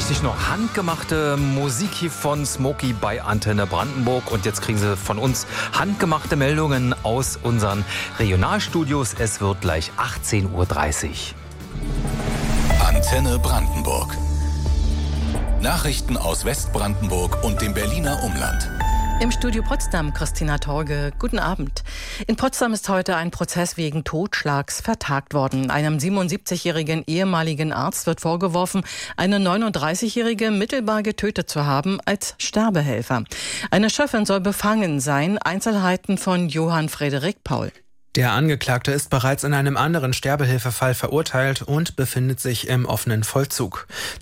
richtig noch handgemachte Musik hier von Smokey bei Antenne Brandenburg. Und jetzt kriegen Sie von uns handgemachte Meldungen aus unseren Regionalstudios. Es wird gleich 18:30 Uhr. Antenne Brandenburg. Nachrichten aus Westbrandenburg und dem Berliner Umland. Im Studio Potsdam, Christina Torge. Guten Abend. In Potsdam ist heute ein Prozess wegen Totschlags vertagt worden. Einem 77-jährigen ehemaligen Arzt wird vorgeworfen, eine 39-jährige mittelbar getötet zu haben als Sterbehelfer. Eine Schöffin soll befangen sein. Einzelheiten von Johann Frederik Paul. Der Angeklagte ist bereits in einem anderen Sterbehilfefall verurteilt und befindet sich im offenen Vollzug.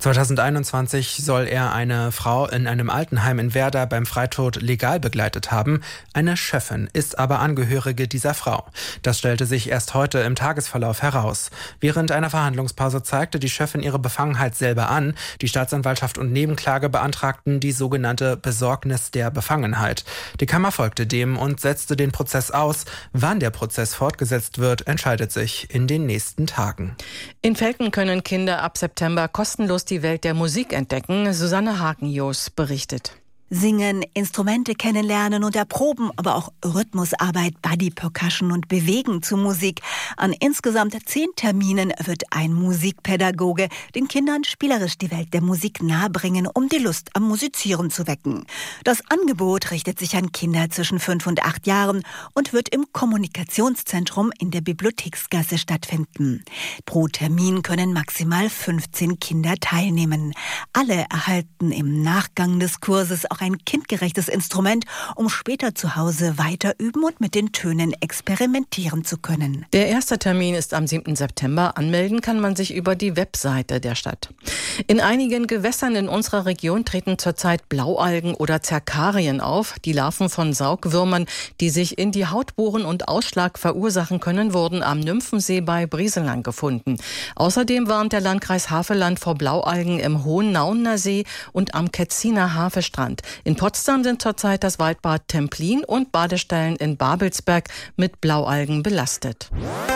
2021 soll er eine Frau in einem Altenheim in Werder beim Freitod legal begleitet haben. Eine Schöffin ist aber Angehörige dieser Frau. Das stellte sich erst heute im Tagesverlauf heraus. Während einer Verhandlungspause zeigte die Schöffin ihre Befangenheit selber an. Die Staatsanwaltschaft und Nebenklage beantragten die sogenannte Besorgnis der Befangenheit. Die Kammer folgte dem und setzte den Prozess aus. Wann der Prozess fortgesetzt wird, entscheidet sich in den nächsten Tagen. In Velten können Kinder ab September kostenlos die Welt der Musik entdecken. Susanne Hakenjos berichtet. Singen, Instrumente kennenlernen und erproben, aber auch Rhythmusarbeit, Body Percussion und Bewegen zu Musik. An insgesamt 10 Terminen wird ein Musikpädagoge den Kindern spielerisch die Welt der Musik nahebringen, um die Lust am Musizieren zu wecken. Das Angebot richtet sich an Kinder zwischen 5 und 8 Jahren und wird im Kommunikationszentrum in der Bibliotheksgasse stattfinden. Pro Termin können maximal 15 Kinder teilnehmen. Alle erhalten im Nachgang des Kurses auch ein kindgerechtes Instrument, um später zu Hause weiter üben und mit den Tönen experimentieren zu können. Der erste Termin ist am 7. September. Anmelden kann man sich über die Webseite der Stadt. In einigen Gewässern in unserer Region treten zurzeit Blaualgen oder Zerkarien auf. Die Larven von Saugwürmern, die sich in die Haut bohren und Ausschlag verursachen können, wurden am Nymphensee bei Brieselang gefunden. Außerdem warnt der Landkreis Havelland vor Blaualgen im Hohennauener See und am Ketziner Hafestrand. In Potsdam sind zurzeit das Waldbad Templin und Badestellen in Babelsberg mit Blaualgen belastet.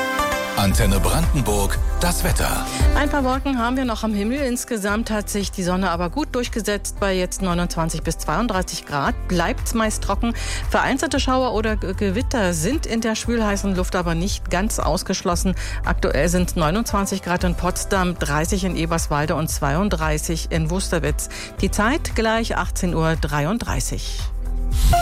Antenne Brandenburg, das Wetter. Ein paar Wolken haben wir noch am Himmel. Insgesamt hat sich die Sonne aber gut durchgesetzt. Bei jetzt 29 bis 32 Grad bleibt es meist trocken. Vereinzelte Schauer oder Gewitter sind in der schwülheißen Luft aber nicht ganz ausgeschlossen. Aktuell sind 29 Grad in Potsdam, 30 in Eberswalde und 32 in Wusterwitz. Die Zeit gleich 18:33 Uhr.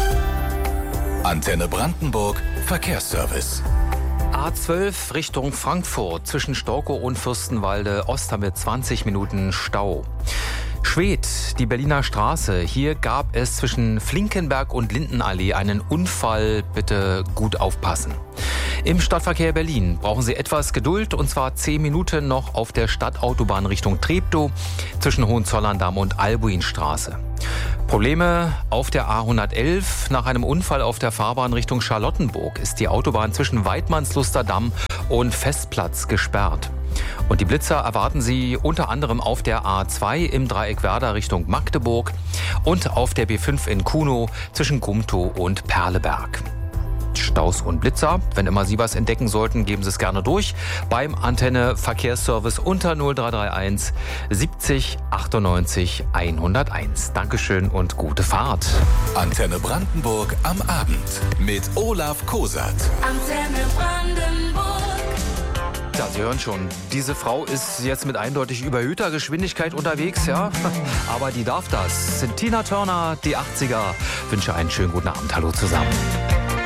Antenne Brandenburg, Verkehrsservice. A12 Richtung Frankfurt zwischen Storkow und Fürstenwalde Ost haben wir 20 Minuten Stau. Schwedt, die Berliner Straße. Hier gab es zwischen Flinkenberg und Lindenallee einen Unfall. Bitte gut aufpassen. Im Stadtverkehr Berlin brauchen Sie etwas Geduld, und zwar 10 Minuten noch auf der Stadtautobahn Richtung Treptow zwischen Hohenzollern-Damm und Albuinstraße. Probleme auf der A111. Nach einem Unfall auf der Fahrbahn Richtung Charlottenburg ist die Autobahn zwischen Weidmannsluster Damm und Festplatz gesperrt. Und die Blitzer erwarten Sie unter anderem auf der A2 im Dreieck Werder Richtung Magdeburg und auf der B5 in Kunow zwischen Gumtow und Perleberg. Staus und Blitzer. Wenn immer Sie was entdecken sollten, geben Sie es gerne durch beim Antenne Verkehrsservice unter 0331 70 98 101. Dankeschön und gute Fahrt. Antenne Brandenburg am Abend mit Olaf Kosat. Antenne Brandenburg. Ja, Sie hören schon, diese Frau ist jetzt mit eindeutig überhöhter Geschwindigkeit unterwegs, ja. Aber die darf das. Sind Tina Turner, die 80er. Wünsche einen schönen guten Abend. Hallo zusammen.